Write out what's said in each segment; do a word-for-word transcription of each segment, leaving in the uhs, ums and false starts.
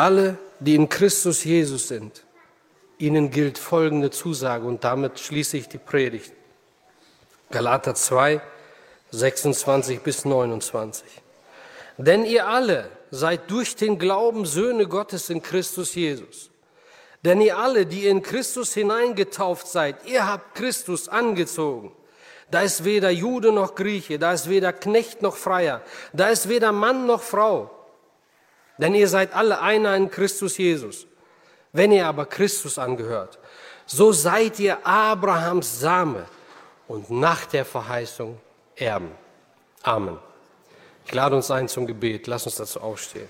Alle, die in Christus Jesus sind, ihnen gilt folgende Zusage und damit schließe ich die Predigt. Galater zwei, sechsundzwanzig bis neunundzwanzig. Denn ihr alle seid durch den Glauben Söhne Gottes in Christus Jesus. Denn ihr alle, die in Christus hineingetauft seid, ihr habt Christus angezogen. Da ist weder Jude noch Grieche, da ist weder Knecht noch Freier, da ist weder Mann noch Frau. Denn ihr seid alle einer in Christus Jesus. Wenn ihr aber Christus angehört, so seid ihr Abrahams Same und nach der Verheißung Erben. Amen. Ich lade uns ein zum Gebet. Lass uns dazu aufstehen.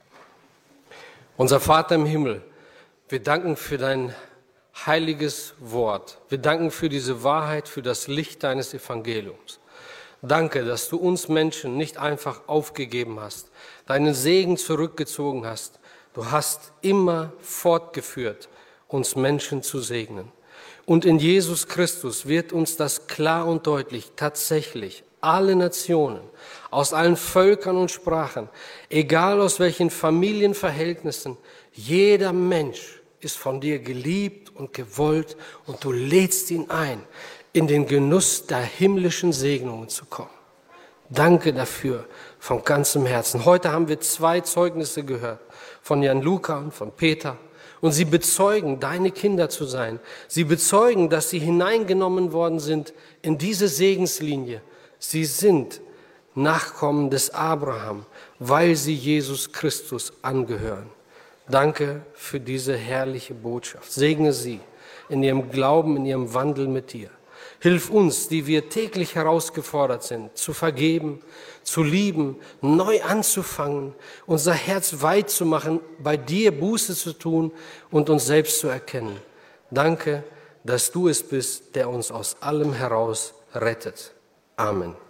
Unser Vater im Himmel, wir danken für dein heiliges Wort. Wir danken für diese Wahrheit, für das Licht deines Evangeliums. Danke, dass du uns Menschen nicht einfach aufgegeben hast, deinen Segen zurückgezogen hast. Du hast immer fortgeführt, uns Menschen zu segnen. Und in Jesus Christus wird uns das klar und deutlich tatsächlich alle Nationen, aus allen Völkern und Sprachen, egal aus welchen Familienverhältnissen, jeder Mensch ist von dir geliebt und gewollt und du lädst ihn ein, in den Genuss der himmlischen Segnungen zu kommen. Danke dafür von ganzem Herzen. Heute haben wir zwei Zeugnisse gehört, von Jan Luca und von Peter. Und sie bezeugen, deine Kinder zu sein. Sie bezeugen, dass sie hineingenommen worden sind in diese Segenslinie. Sie sind Nachkommen des Abraham, weil sie Jesus Christus angehören. Danke für diese herrliche Botschaft. Segne sie in ihrem Glauben, in ihrem Wandel mit dir. Hilf uns, die wir täglich herausgefordert sind, zu vergeben, zu lieben, neu anzufangen, unser Herz weit zu machen, bei dir Buße zu tun und uns selbst zu erkennen. Danke, dass du es bist, der uns aus allem heraus rettet. Amen.